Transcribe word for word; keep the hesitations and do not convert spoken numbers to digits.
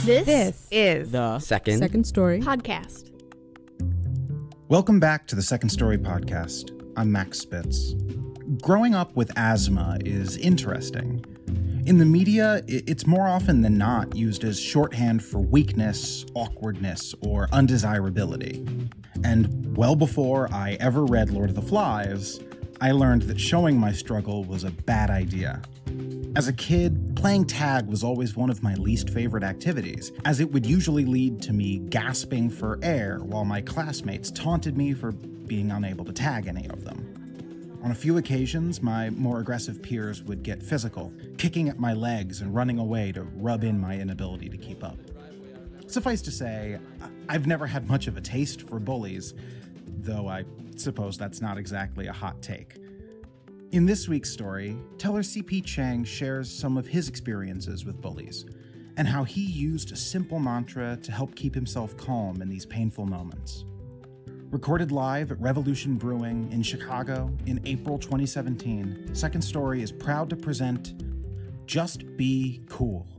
This, This is The Second. Second Story podcast. Welcome back to the Second Story podcast. I'm Max Spitz. Growing up with asthma is interesting. In the media, it's more often than not used as shorthand for weakness, awkwardness, or undesirability. And well before I ever read Lord of the Flies, I learned that showing my struggle was a bad idea. As a kid, playing tag was always one of my least favorite activities, as it would usually lead to me gasping for air while my classmates taunted me for being unable to tag any of them. On a few occasions, my more aggressive peers would get physical, kicking at my legs and running away to rub in my inability to keep up. Suffice to say, I've never had much of a taste for bullies, though I suppose that's not exactly a hot take. In this week's story, teller C P Chang shares some of his experiences with bullies, and how he used a simple mantra to help keep himself calm in these painful moments. Recorded live at Revolution Brewing in Chicago in April twenty seventeen, Second Story is proud to present Just Be Cool.